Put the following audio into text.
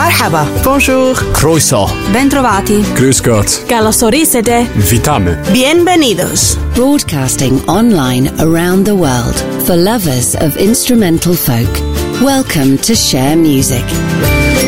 Marhaba. Bonjour. Croeso. Bentrovati. Grüß Gott. Καλωσορίσετε. Witamy. Bienvenidos. Broadcasting online around the world for lovers of instrumental folk. Welcome to Share Music.